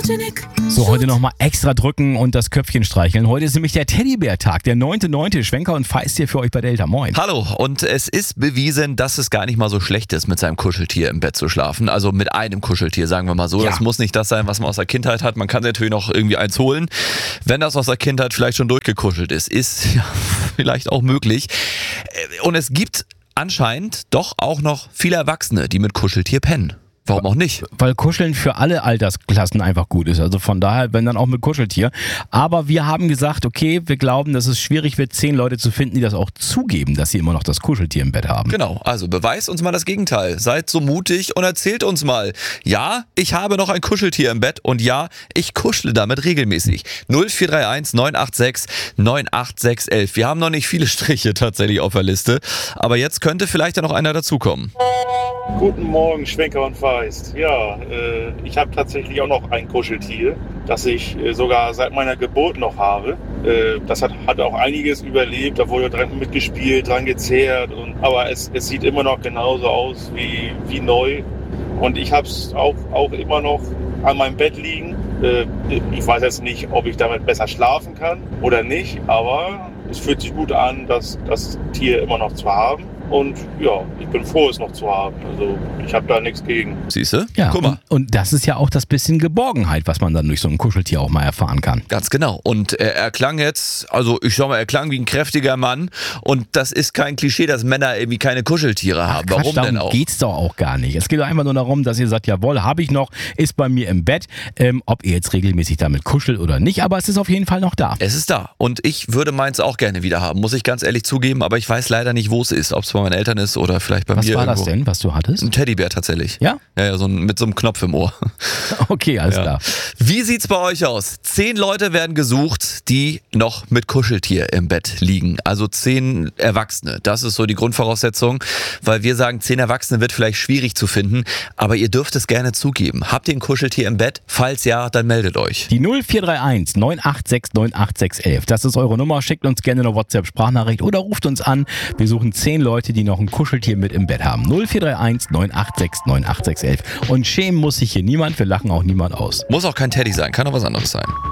So, heute nochmal extra drücken und das Köpfchen streicheln. Heute ist nämlich der Teddybär-Tag, der 9.9. Schwenker und Feist hier für euch bei Delta. Moin. Hallo, und es ist bewiesen, dass es gar nicht mal so schlecht ist, mit seinem Kuscheltier im Bett zu schlafen. Also mit einem Kuscheltier, sagen wir mal so. Ja. Das muss nicht das sein, was man aus der Kindheit hat. Man kann natürlich noch irgendwie eins holen. Wenn das aus der Kindheit vielleicht schon durchgekuschelt ist ja vielleicht auch möglich. Und es gibt anscheinend doch auch noch viele Erwachsene, die mit Kuscheltier pennen. Warum auch nicht? Weil Kuscheln für alle Altersklassen einfach gut ist. Also von daher, wenn dann auch mit Kuscheltier. Aber wir haben gesagt, okay, wir glauben, dass es schwierig wird, 10 Leute zu finden, die das auch zugeben, dass sie immer noch das Kuscheltier im Bett haben. Genau, also beweist uns mal das Gegenteil. Seid so mutig und erzählt uns mal. Ja, ich habe noch ein Kuscheltier im Bett und ja, ich kuschle damit regelmäßig. 0431 986 98611. Wir haben noch nicht viele Striche tatsächlich auf der Liste, aber jetzt könnte vielleicht ja noch einer dazukommen. Guten Morgen, Schwenker und Feist. Ja, ich habe tatsächlich auch noch ein Kuscheltier, das ich sogar seit meiner Geburt noch habe. Das hat auch einiges überlebt, da wurde dran mitgespielt, dran gezehrt. Aber es sieht immer noch genauso aus wie neu. Und ich habe es auch immer noch an meinem Bett liegen. Ich weiß jetzt nicht, ob ich damit besser schlafen kann oder nicht, aber es fühlt sich gut an, das Tier immer noch zu haben. Und ja, ich bin froh, es noch zu haben. Also ich habe da nichts gegen. Siehst du? Ja, Guck mal. und das ist ja auch das bisschen Geborgenheit, was man dann durch so ein Kuscheltier auch mal erfahren kann. Ganz genau. Und er klang jetzt, also ich sag mal, er klang wie ein kräftiger Mann. Und das ist kein Klischee, dass Männer irgendwie keine Kuscheltiere haben. Quatsch, Warum denn darum auch? geht's doch auch gar nicht. Es geht doch einfach nur darum, dass ihr sagt, jawohl, habe ich noch, ist bei mir im Bett. Ob ihr jetzt regelmäßig damit kuschelt oder nicht, aber es ist auf jeden Fall noch da. Es ist da. Und ich würde meins auch gerne wieder haben, muss ich ganz ehrlich zugeben. Aber ich weiß leider nicht, wo es ist. Ob es bei meinen Eltern ist oder vielleicht bei Was mir war irgendwo. das denn, was du hattest? Ein Teddybär tatsächlich. Ja? Ja, mit so einem Knopf im Ohr. Okay, alles Ja. klar. Wie sieht's bei euch aus? 10 Leute werden gesucht, die noch mit Kuscheltier im Bett liegen. Also 10 Erwachsene. Das ist so die Grundvoraussetzung, weil wir sagen, 10 Erwachsene wird vielleicht schwierig zu finden, aber ihr dürft es gerne zugeben. Habt ihr ein Kuscheltier im Bett? Falls ja, dann meldet euch. Die 0431 986 98611. Das ist eure Nummer. Schickt uns gerne eine WhatsApp-Sprachnachricht oder ruft uns an. Wir suchen 10 Leute, die noch ein Kuscheltier mit im Bett haben. 0431 986 98611. Und schämen muss sich hier niemand. Wir lachen auch niemand aus. Muss auch kein Teddy sein, kann auch was anderes sein.